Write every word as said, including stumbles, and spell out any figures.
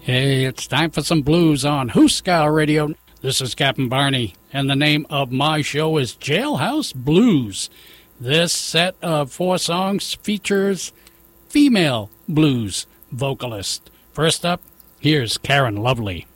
Hey, it's time for some blues on Hooskow Radio. This is Captain Barney, and the name of my show is Jailhouse Blues. This set of four songs features female blues vocalist. First up, here's Karen Lovely.